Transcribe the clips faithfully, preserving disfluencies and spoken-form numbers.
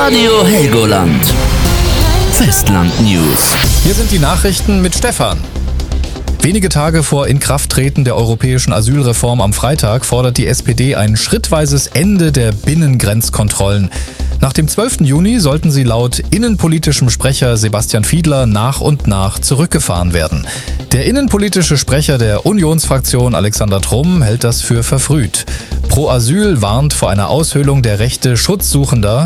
Radio Helgoland. Festland News. Hier sind die Nachrichten mit Stefan. Wenige Tage vor Inkrafttreten der europäischen Asylreform am Freitag fordert die S P D ein schrittweises Ende der Binnengrenzkontrollen. Nach dem zwölften Juni sollten sie laut innenpolitischem Sprecher Sebastian Fiedler nach und nach zurückgefahren werden. Der innenpolitische Sprecher der Unionsfraktion Alexander Trumm hält das für verfrüht. Pro Asyl warnt vor einer Aushöhlung der Rechte Schutzsuchender.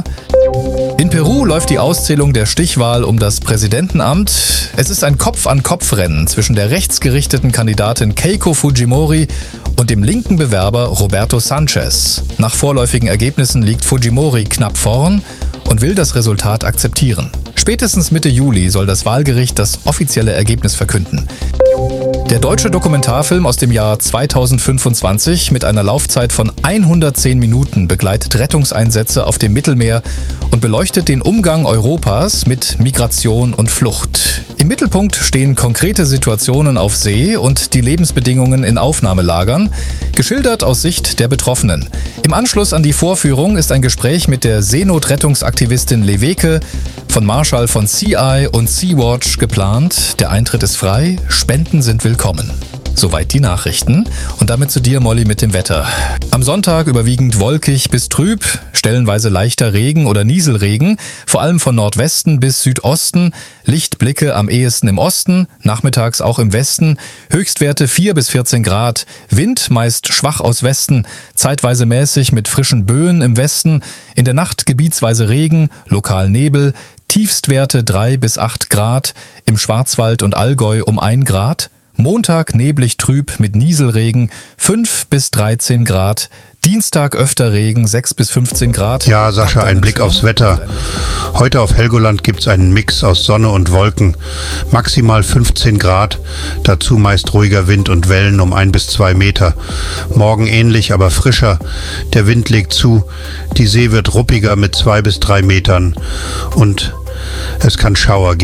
In Peru läuft die Auszählung der Stichwahl um das Präsidentenamt. Es ist ein Kopf-an-Kopf-Rennen zwischen der rechtsgerichteten Kandidatin Keiko Fujimori und dem linken Bewerber Roberto Sanchez. Nach vorläufigen Ergebnissen liegt Fujimori knapp vorn und will das Resultat akzeptieren. Spätestens Mitte Juli soll das Wahlgericht das offizielle Ergebnis verkünden. Der deutsche Dokumentarfilm aus dem Jahr zweitausendfünfundzwanzig mit einer Laufzeit von hundertzehn Minuten begleitet Rettungseinsätze auf dem Mittelmeer und beleuchtet den Umgang Europas mit Migration und Flucht. Im Mittelpunkt stehen konkrete Situationen auf See und die Lebensbedingungen in Aufnahmelagern, geschildert aus Sicht der Betroffenen. Im Anschluss an die Vorführung ist ein Gespräch mit der Seenotrettungsaktivistin Leveke von Marschall von Sea Eye und Sea-Watch geplant. Der Eintritt ist frei, Spenden sind willkommen. Soweit die Nachrichten. Und damit zu dir, Molly, mit dem Wetter. Am Sonntag überwiegend wolkig bis trüb, stellenweise leichter Regen oder Nieselregen, vor allem von Nordwesten bis Südosten, Lichtblicke am ehesten im Osten, nachmittags auch im Westen, Höchstwerte vier bis vierzehn Grad, Wind meist schwach aus Westen, zeitweise mäßig mit frischen Böen im Westen, in der Nacht gebietsweise Regen, lokal Nebel, Tiefstwerte drei bis acht Grad, im Schwarzwald und Allgäu um ein Grad, Montag neblig trüb mit Nieselregen, fünf bis dreizehn Grad. Dienstag öfter Regen, sechs bis fünfzehn Grad. Ja, Sascha, ein Blick aufs Wetter. Heute auf Helgoland gibt's einen Mix aus Sonne und Wolken. Maximal fünfzehn Grad, dazu meist ruhiger Wind und Wellen um ein bis zwei Meter. Morgen ähnlich, aber frischer. Der Wind legt zu, die See wird ruppiger mit zwei bis drei Metern und es kann Schauer geben.